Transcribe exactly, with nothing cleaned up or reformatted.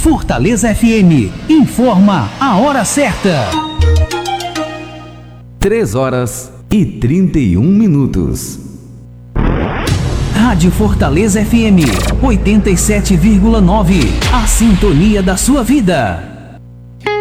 Fortaleza F M informa a hora certa. três horas e trinta e um minutos. Rádio Fortaleza F M oitenta e sete vírgula nove. A sintonia da sua vida.